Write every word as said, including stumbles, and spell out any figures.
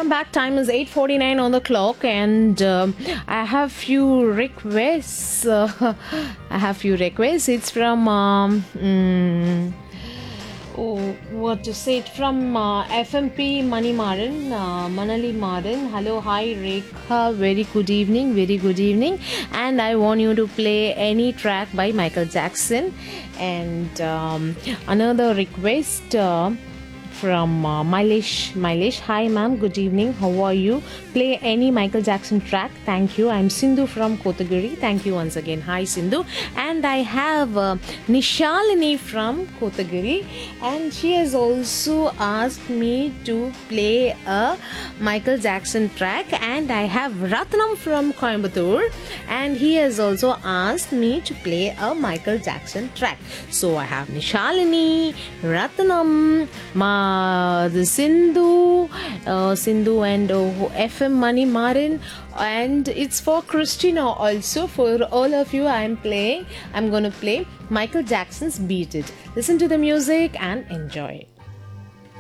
Welcome back. Time is eight forty-nine on the clock, and um, I have few requests. Uh, I have few requests. It's from um, mm, oh, what to say? It from uh, F M P Mani Maran, uh, Manali Maran. Hello, hi Rekha. Very good evening. Very good evening. And I want you to play any track by Michael Jackson. And um, another request. Uh, from uh, Mailesh. Mailesh, hi ma'am, good evening, how are you? Play any Michael Jackson track, thank you. I'm Sindhu from Kotagiri, thank you once again. Hi Sindhu. And I have uh, Nishalini from Kotagiri, and she has also asked me to play a Michael Jackson track, and I have Ratnam from Coimbatore, and he has also asked me to play a Michael Jackson track. So I have Nishalini, Ratnam, Ma Uh, the Sindhu, uh, Sindhu and uh, F M Mani Marin, and it's for Christina also. For all of you, I'm playing. I'm gonna play Michael Jackson's "Beat It." Listen to the music and enjoy.